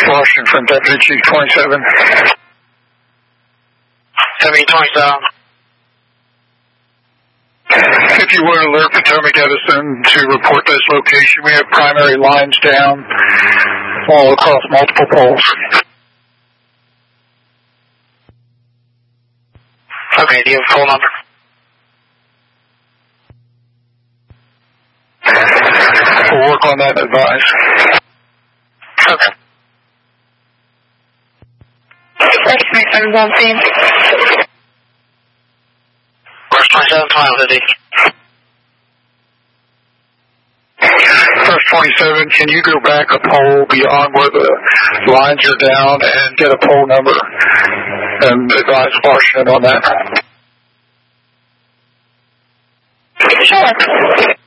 Washington from Deputy Chief 27. Deputy 27. If you would, alert Potomac Edison to report this location. We have primary lines down all across multiple poles. Okay, do you have a phone number? We'll work on that and advise. Okay. First 27 on scene. First 27, 2050. First 27, can you go back a pole beyond where the lines are down and get a pole number and advise Washington on that? Sure.